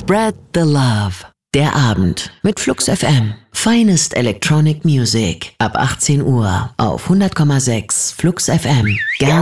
Spread the Love. Der Abend mit Flux FM. Finest Electronic Music. Ab 18 Uhr auf 100,6 Flux FM. Gerne